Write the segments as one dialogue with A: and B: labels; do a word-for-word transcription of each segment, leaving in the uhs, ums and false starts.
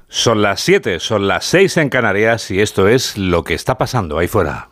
A: Son las siete, son las seis en Canarias y esto es lo que está pasando ahí fuera.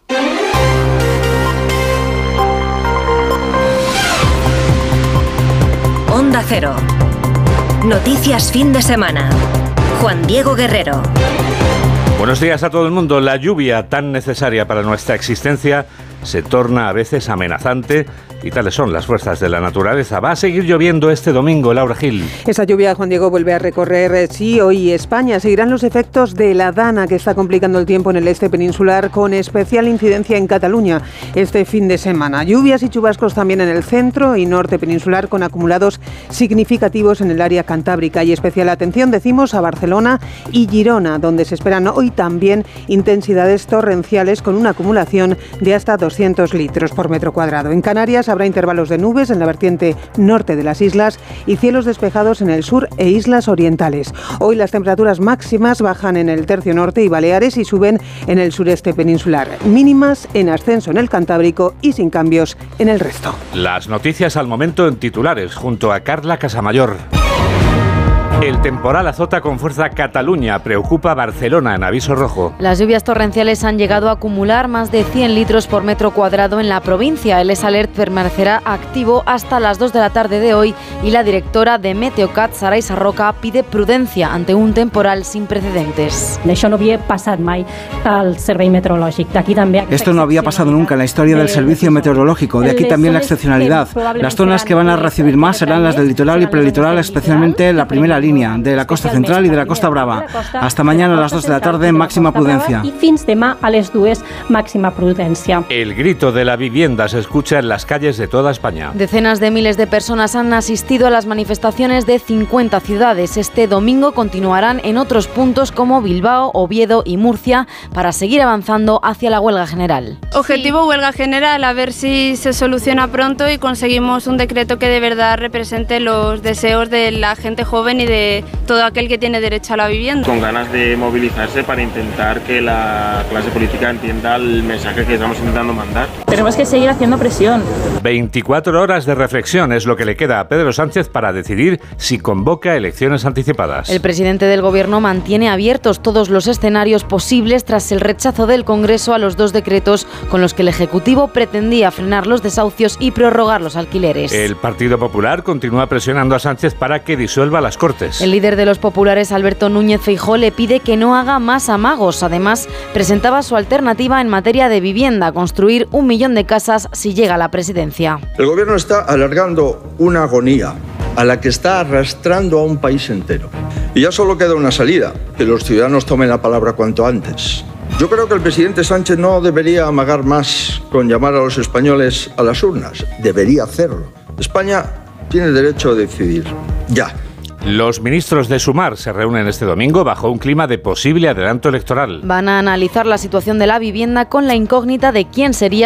B: Onda Cero. Noticias fin de semana. Juan Diego Guerrero.
A: Buenos días a todo el mundo. La lluvia tan necesaria para nuestra existencia se torna a veces amenazante y tales son las fuerzas de la naturaleza. Va a seguir lloviendo este domingo, Laura Gil.
C: Esa lluvia, Juan Diego, vuelve a recorrer, eh, sí, hoy España. Seguirán los efectos de la Dana, que está complicando el tiempo en el este peninsular, con especial incidencia en Cataluña este fin de semana. Lluvias y chubascos también en el centro y norte peninsular, con acumulados significativos en el área cantábrica. Y especial atención, decimos, a Barcelona y Girona, donde se esperan hoy también intensidades torrenciales con una acumulación de hasta doscientos litros por metro cuadrado. En Canarias habrá intervalos de nubes en la vertiente norte de las islas y cielos despejados en el sur e islas orientales. Hoy las temperaturas máximas bajan en el tercio norte y Baleares y suben en el sureste peninsular. Mínimas en ascenso en el Cantábrico y sin cambios en el resto.
A: Las noticias al momento en titulares, junto a Carla Casamayor. El temporal azota con fuerza Cataluña, preocupa Barcelona en aviso rojo.
D: Las lluvias torrenciales han llegado a acumular más de cien litros por metro cuadrado en la provincia. El S-Alert permanecerá activo hasta las dos de la tarde de hoy y la directora de Meteocat, Saray Sarroca, pide prudencia ante un temporal sin precedentes.
E: Això no havia passat mai al servei meteorològic. D'aquí també
F: Esto no había pasado nunca en la historia del servicio meteorológico. De aquí también la excepcionalidad. Las zonas que van a recibir más serán las del litoral y prelitoral, especialmente la primera línea de la costa central y de la costa brava. Hasta mañana a las dos de la tarde, máxima prudencia.
E: Y fins demà a les dues, máxima prudencia.
A: El grito de la vivienda se escucha en las calles de toda España.
D: Decenas de miles de personas han asistido a las manifestaciones de cincuenta ciudades. Este domingo continuarán en otros puntos como Bilbao, Oviedo y Murcia para seguir avanzando hacia la huelga general.
G: Objetivo huelga general, a ver si se soluciona pronto y conseguimos un decreto que de verdad represente los deseos de la gente joven y de todo aquel que tiene derecho a la vivienda.
H: Con ganas de movilizarse para intentar que la clase política entienda el mensaje que estamos intentando mandar.
E: Tenemos que seguir haciendo presión.
A: veinticuatro horas de reflexión es lo que le queda a Pedro Sánchez para decidir si convoca elecciones anticipadas.
D: El presidente del Gobierno mantiene abiertos todos los escenarios posibles tras el rechazo del Congreso a los dos decretos con los que el Ejecutivo pretendía frenar los desahucios y prorrogar los alquileres.
A: El Partido Popular continúa presionando a Sánchez para que disuelva las Cortes.
D: El líder de los populares, Alberto Núñez Feijóo, le pide que no haga más amagos. Además, presentaba su alternativa en materia de vivienda, construir un millón de casas si llega a la presidencia.
I: El gobierno está alargando una agonía a la que está arrastrando a un país entero. Y ya solo queda una salida, que los ciudadanos tomen la palabra cuanto antes. Yo creo que el presidente Sánchez no debería amagar más con llamar a los españoles a las urnas. Debería hacerlo. España tiene derecho a decidir. Ya.
A: Los ministros de Sumar se reúnen este domingo bajo un clima de posible adelanto electoral.
D: Van a analizar la situación de la vivienda con la incógnita de quién sería